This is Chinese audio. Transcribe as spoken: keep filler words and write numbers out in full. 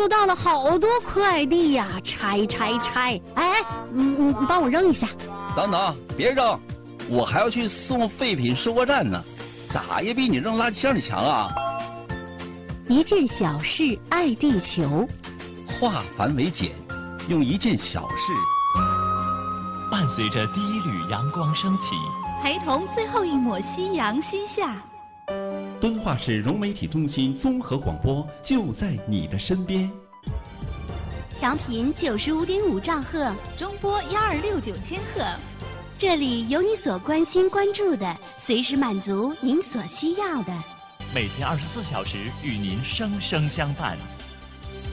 收到了好多快递呀，拆拆拆！哎，嗯嗯，你帮我扔一下。 等等，别扔，我还要去送废品收货站呢，咋也比你扔垃圾箱里强啊！ 一件小事爱地球， 化繁为简，用一件小事伴随着第一缕阳光升起， 陪同最后一抹夕阳西下。 敦化市融媒体中心综合广播就在你的身边。 调频九十五点五兆赫， 中波幺二六九千赫。 这里有你所关心关注的，随时满足您所需要的。 每天二十四小时与您生生相伴。